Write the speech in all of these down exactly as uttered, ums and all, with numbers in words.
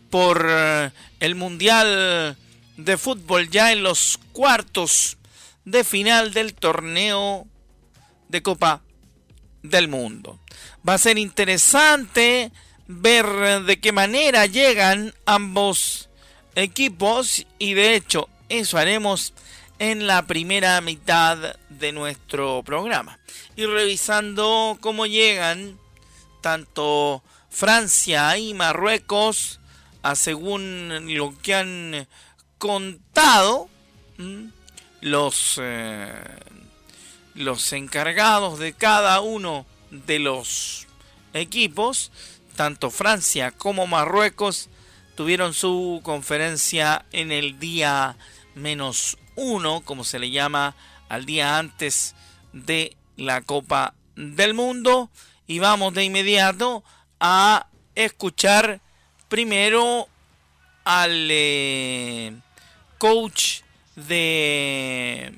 por eh, el Mundial de Fútbol ya en los cuartos de final del torneo de Copa del Mundo. Va a ser interesante ver de qué manera llegan ambos equipos y de hecho eso haremos en la primera mitad de nuestro programa. Y revisando cómo llegan tanto Francia y Marruecos, a según lo que han contado ¿m? los eh, los encargados de cada uno de los equipos, tanto Francia como Marruecos tuvieron su conferencia en el día menos uno, como se le llama al día antes de la Copa del Mundo. Y vamos de inmediato a escuchar primero al eh, coach de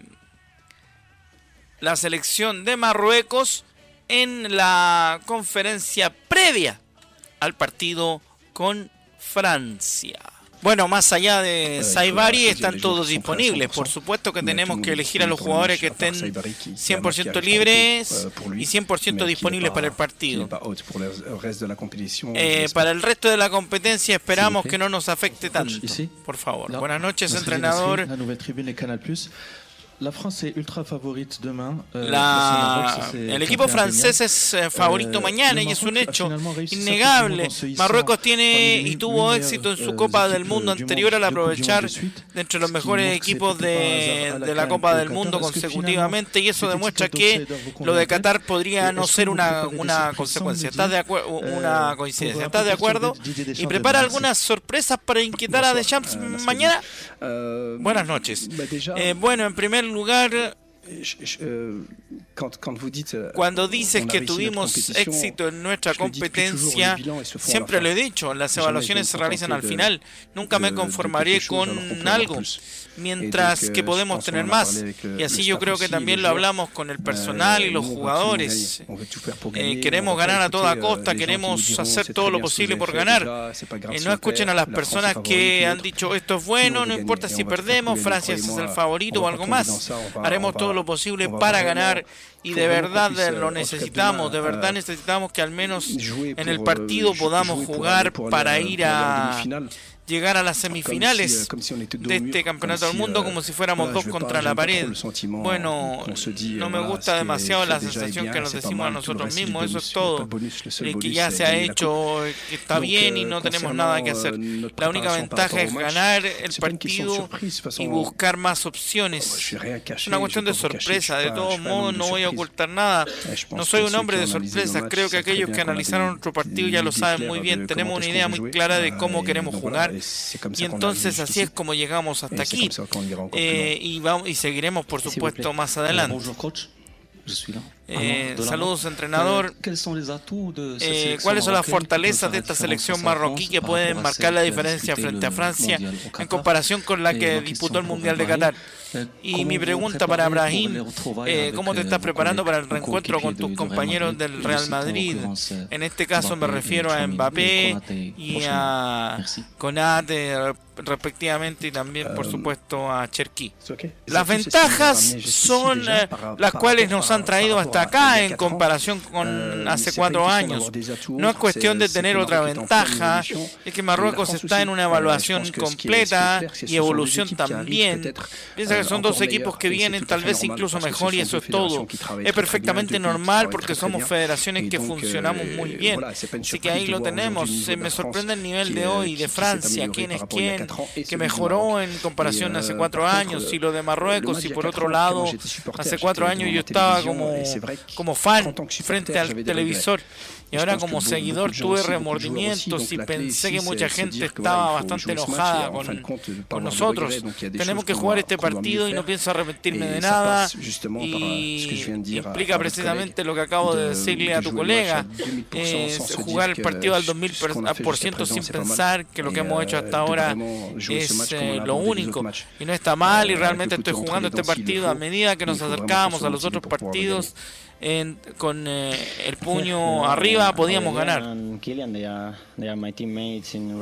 la selección de Marruecos en la conferencia previa al partido con Francia. Bueno, más allá de Saibari están todos disponibles. Por supuesto que tenemos que elegir a los jugadores que estén cien por ciento libres y cien por ciento disponibles para el partido. Eh, para el resto de la competencia esperamos que no nos afecte tanto. Por favor. Buenas noches, entrenador. La France est ultra favorite demain. La... El equipo francés es eh, favorito mañana y es un hecho innegable. Marruecos tiene y tuvo éxito en su Copa del Mundo anterior al aprovechar de entre los mejores equipos de, de la Copa del Mundo consecutivamente, y eso demuestra que lo de Qatar podría no ser una, una consecuencia. ¿Estás de acuerdo? Una coincidencia. ¿Estás de acuerdo? ¿Y prepara algunas sorpresas para inquietar a Deschamps mañana? Buenas noches. Eh, bueno, en primer lugar, cuando dices que tuvimos éxito en nuestra competencia, siempre lo he dicho, las evaluaciones se realizan al final. Nunca me conformaré con algo, mientras que podemos tener más. Y así yo creo que también lo hablamos con el personal y los jugadores. Eh, queremos ganar a toda costa, queremos hacer todo lo posible por ganar. Eh, no escuchen a las personas que han dicho esto es bueno, no importa si perdemos, Francia es el favorito o algo más. Haremos todo lo posible para ganar y de verdad lo necesitamos, de verdad necesitamos que al menos en el partido podamos jugar para ir a llegar a las semifinales de este campeonato del mundo como si fuéramos dos contra la pared. Bueno, no me gusta demasiado la sensación que nos decimos a nosotros mismos, eso es todo, que ya se ha hecho, que está bien y no tenemos nada que hacer. La única ventaja es ganar el partido y buscar más opciones. Es una cuestión de sorpresa, de todos modos no voy a ocultar nada, no soy un hombre de sorpresas, creo que aquellos que analizaron nuestro partido ya lo saben muy bien, tenemos una idea muy clara de cómo queremos jugar. Y entonces así es como llegamos hasta aquí eh, y, vamos, y seguiremos por supuesto más adelante. Eh, saludos, entrenador. Eh, ¿Cuáles son las fortalezas de esta selección marroquí que pueden marcar la diferencia frente a Francia en comparación con la que disputó el Mundial de Qatar? Y mi pregunta para Brahim, eh, ¿cómo te estás preparando para el reencuentro con tus compañeros del Real Madrid? En este caso me refiero a Mbappé y a Konate respectivamente, y también por supuesto a Cherki. Las ventajas son eh, las cuales nos han traído hasta acá en comparación con hace cuatro años. No es cuestión de tener otra ventaja, es que Marruecos está en una evaluación completa y evolución también. Piensa que son dos equipos que vienen tal vez incluso mejor y eso es todo. Es perfectamente normal porque somos federaciones que funcionamos muy bien. Así que ahí lo tenemos. Me sorprende el nivel de hoy de Francia, quién es quién, que mejoró en comparación hace cuatro años, y lo de Marruecos, y por otro lado, hace cuatro años yo estaba como, como fan frente al televisor. Y ahora como seguidor tuve remordimientos y pensé que mucha gente estaba bastante enojada con, con nosotros. Tenemos que jugar este partido y no pienso arrepentirme de nada. Y implica precisamente lo que acabo de decirle a tu colega. Es jugar el partido al dos mil por ciento sin pensar que lo que hemos hecho hasta ahora es eh, lo único. Y no está mal, y realmente estoy jugando este partido a medida que nos acercábamos a los otros partidos. En, con eh, el puño arriba podíamos ganar.